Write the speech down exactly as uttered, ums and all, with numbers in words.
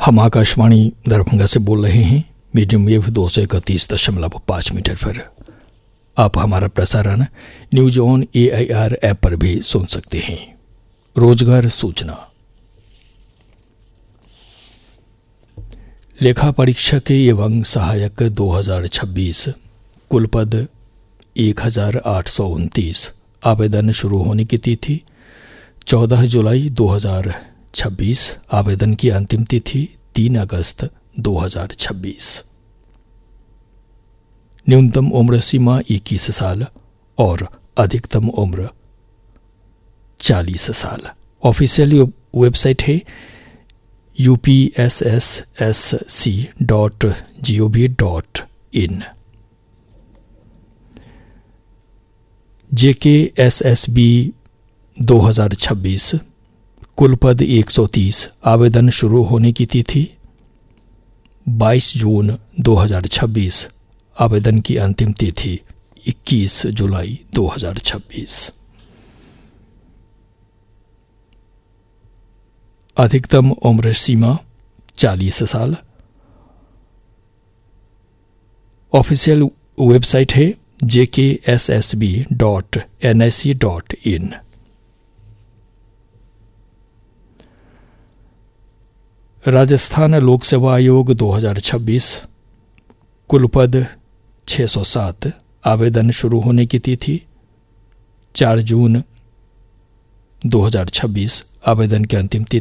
हम आकाशवाणी दरभंगा से बोल रहे हैं। मीडियम वेव दो सौ इकतीस दशमलव पाँच मीटर पर आप हमारा प्रसारण news on A I R app पर भी सुन सकते हैं। रोजगार सूचना। लेखा परीक्षक एवं सहायक दो हज़ार छब्बीस कुल पद एक हज़ार आठ सौ उनतीस। आवेदन शुरू होने की तिथि चौदह जुलाई दो हज़ार छब्बीस। आवेदन की अंतिम तिथि तीन अगस्त दो हज़ार छब्बीस। न्यूनतम उम्र सीमा इक्कीस साल और अधिकतम उम्र चालीस साल। ऑफिशियल वेबसाइट है U P S S S C dot G O V dot in. जे के एस एस बी दो हज़ार छब्बीस कुल पद एक सौ तीस। आवेदन शुरू होने की तिथि बाईस जून दो हज़ार छब्बीस। आवेदन की अंतिम तिथि इक्कीस जुलाई दो हज़ार छब्बीस। अधिकतम उम्र सीमा चालीस साल। ऑफिशियल वेबसाइट है जे के S S B dot N I C dot in. Rajasthan लोक सेवा आयोग दो हज़ार छब्बीस कुल पद छह सौ सात। आवेदन शुरू होने की तिथि चार जून दो हज़ार छब्बीस। आवेदन की अंतिम तिथि